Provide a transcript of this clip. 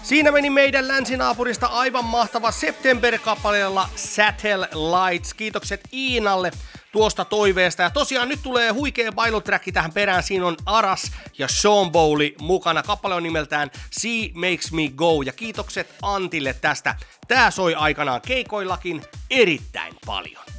Siinä meni meidän länsinaapurista aivan mahtava September-kappaleella Satellite. Kiitokset Iinalle tuosta toiveesta. Ja tosiaan nyt tulee huikea bailoträkki tähän perään. Siinä on Aras ja Sean Bowley mukana. Kappale on nimeltään Sea Makes Me Go. Ja kiitokset Antille tästä. Tää soi aikanaan keikoillakin erittäin paljon.